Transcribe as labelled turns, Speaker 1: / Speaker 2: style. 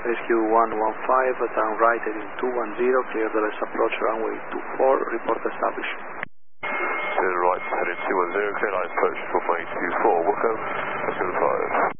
Speaker 1: Rescue 115, turn right heading 210, clear the left approach runway 24, report established.
Speaker 2: Clear right heading 210, clear right approach runway 24, welcome, 5.